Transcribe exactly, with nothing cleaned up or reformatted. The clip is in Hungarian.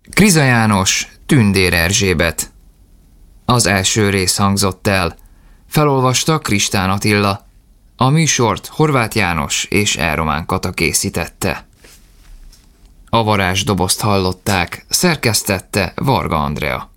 Kriza János, Tündér Erzsébet. Az első rész hangzott el. Felolvasta Kristán Attila. A műsort Horváth János és Elromán Kata készítette. A varázsdobozt hallották, szerkesztette Varga Andrea.